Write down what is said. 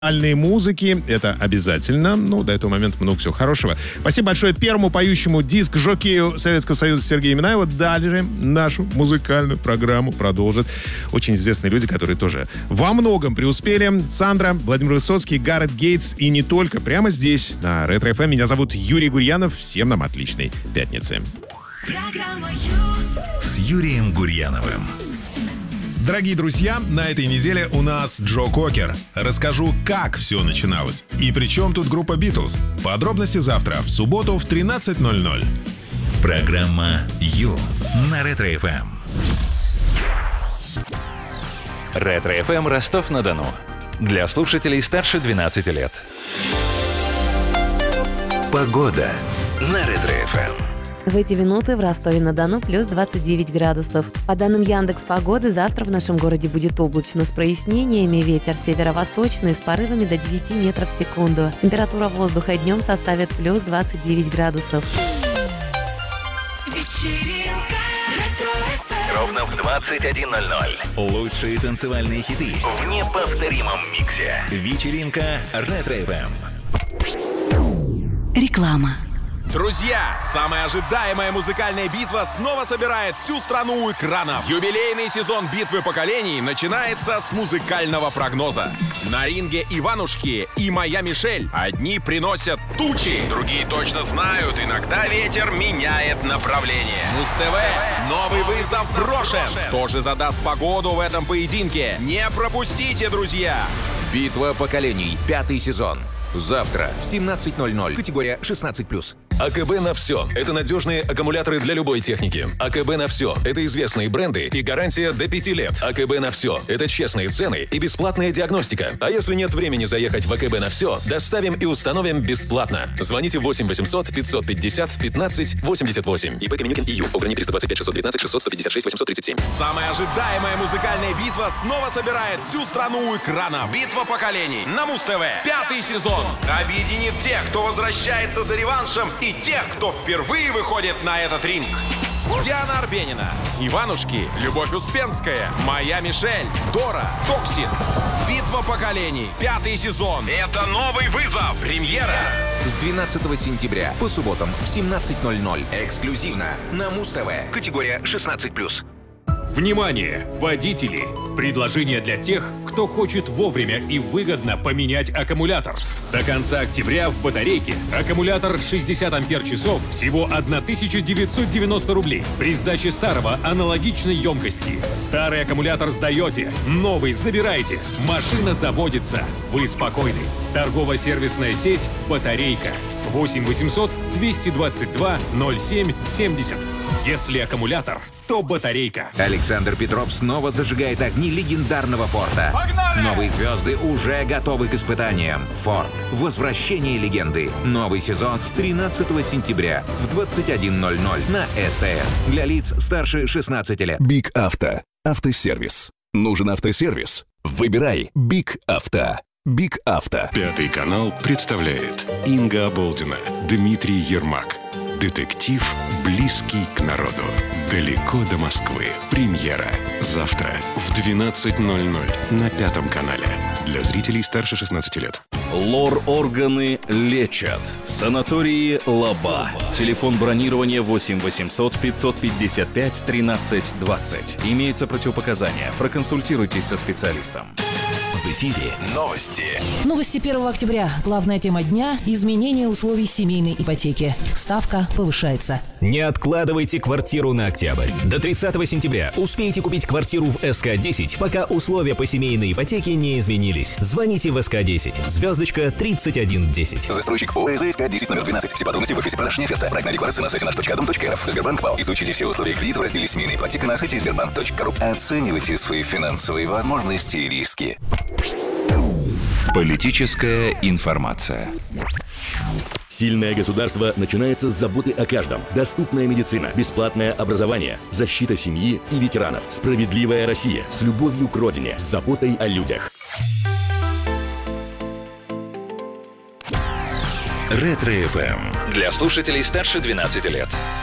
музыки. Это обязательно. До этого момента много всего хорошего. Спасибо большое первому поющему диск-жокею Советского Союза Сергею Минаеву. Далее нашу музыкальную программу продолжат очень известные люди, которые тоже во многом преуспели. Сандра, Владимир Высоцкий, Гаррет Гейтс и не только. Прямо здесь, на Ретро ФМ. Меня зовут Юрий Гурьянов. Всем нам отличной пятницы. С Юрием Гурьяновым. Дорогие друзья, на этой неделе у нас Джо Кокер. Расскажу, как все начиналось. И при чем тут группа Битлз. Подробности завтра, в субботу в 13:00. Программа «Ю» на Ретро ФМ. Ретро ФМ Ростов-на-Дону. Для слушателей старше 12 лет. Погода на Ретро ФМ. В эти минуты в Ростове-на-Дону плюс 29 градусов. По данным Яндекс.Погоды, завтра в нашем городе будет облачно с прояснениями. Ветер северо-восточный с порывами до 9 метров в секунду. Температура воздуха днем составит плюс 29 градусов. Ровно в 21:00. Лучшие танцевальные хиты в неповторимом миксе. Вечеринка Ретро ФМ. Реклама. Друзья, самая ожидаемая музыкальная битва снова собирает всю страну у экранов. Юбилейный сезон битвы поколений начинается с музыкального прогноза. На ринге Иванушки и моя Мишель. Одни приносят тучи, другие точно знают, иногда ветер меняет направление. Муз-ТВ, новый вызов брошен. Кто же задаст погоду в этом поединке? Не пропустите, друзья! Битва поколений. 5-й сезон. Завтра в 17:00. Категория 16+. АКБ на все. Это надежные аккумуляторы для любой техники. АКБ на все. Это известные бренды и гарантия до 5 лет. АКБ на все. Это честные цены и бесплатная диагностика. А если нет времени заехать в АКБ на все, доставим и установим бесплатно. Звоните 8 800 550 15 88. ИП Каменюкин ИЮ. Ограничение 325 619 600 156 837. Самая ожидаемая музыкальная битва снова собирает всю страну у экрана. Битва поколений на Муз-ТВ. 5-й сезон. Объединит тех, кто возвращается за реваншем, и тех, кто впервые выходит на этот ринг. Диана Арбенина, Иванушки, Любовь Успенская, моя Мишель, Дора, Токсис. Битва поколений. 5-й сезон. Это новый вызов. Премьера. С 12 сентября по субботам в 17:00. Эксклюзивно на Муз-ТВ. Категория 16+. Внимание, водители! Предложение для тех, кто хочет вовремя и выгодно поменять аккумулятор. До конца октября в батарейке аккумулятор 60 ампер-часов всего 1990 рублей. При сдаче старого аналогичной емкости. Старый аккумулятор сдаете, новый забираете. Машина заводится. Вы спокойны. Торгово-сервисная сеть «Батарейка». 8 800 222 07 70. Если аккумулятор, то батарейка. Александр Петров снова зажигает огни легендарного Форда. Погнали! Новые звезды уже готовы к испытаниям. Форд. Возвращение легенды. Новый сезон с 13 сентября в 21:00 на СТС. Для лиц старше 16 лет. Биг Авто. Автосервис. Нужен автосервис? Выбирай Биг Авто. Биг Авто. Пятый канал представляет Инга Оболдина, Дмитрий Ермак. Детектив, близкий к народу. Далеко до Москвы. Премьера. Завтра в 12:00 на Пятом канале. Для зрителей старше 16 лет. Лор-органы лечат. В санатории Лаба. Телефон бронирования 8 800 555 13 20. Имеются противопоказания. Проконсультируйтесь со специалистом. В эфире новости. Новости 1 октября. Главная тема дня – изменение условий семейной ипотеки. Ставка повышается. Не откладывайте квартиру на октябрь. До 30 сентября успейте купить квартиру в СК-10, пока условия по семейной ипотеке не изменились. Звоните в СК-10. Звездочка 3110. Застройщик ОС СК-10 номер 12. Все подробности в офисе продаж оферта. Проектная декларация на сайте наш.дом.рф. Сбербанк ВАЛ. Изучите все условия кредита в разделе семейная ипотека на сайте сбербанк.ру. Оценивайте свои финансовые возможности и риски. Политическая информация. Сильное государство начинается с заботы о каждом. Доступная медицина, бесплатное образование, защита семьи и ветеранов. Справедливая Россия с любовью к родине, с заботой о людях. Ретро ФМ. Для слушателей старше 12 лет.